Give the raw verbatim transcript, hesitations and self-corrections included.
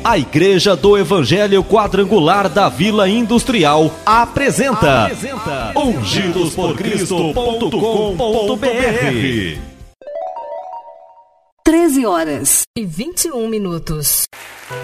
A Igreja do Evangelho Quadrangular da Vila Industrial apresenta, apresenta ungidos por cristo ponto com ponto br. treze horas e vinte e um minutos.